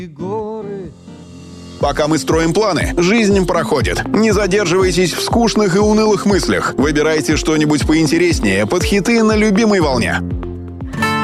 Пока мы строим планы, жизнь проходит. Не задерживайтесь в скучных и унылых мыслях. Выбирайте что-нибудь поинтереснее под хиты на любимой волне.